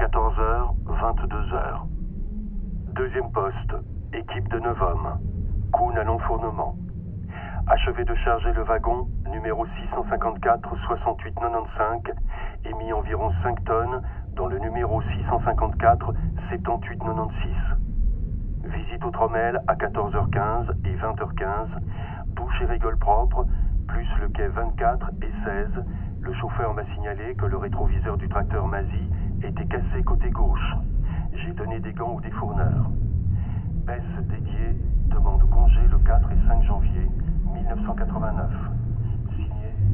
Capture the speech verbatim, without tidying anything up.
quatorze heures, vingt-deux heures. Deuxième poste, équipe de neuf hommes. Kuhn à l'enfournement. Achevé de charger le wagon, numéro six cent cinquante-quatre soixante-huit quatre-vingt-quinze, émis environ cinq tonnes, dans le numéro six cent cinquante-quatre soixante-dix-huit quatre-vingt-seize. Visite au Tromel à quatorze heures quinze et vingt heures quinze, douche et rigole propre, plus le quai vingt-quatre et seize. Le chauffeur m'a signalé que le rétroviseur du tracteur Mazy était cassé côté gauche. J'ai donné des gants ou des fourneurs. Baisse dédiée, demande congé le quatre et cinq janvier mille neuf cent quatre-vingt-neuf.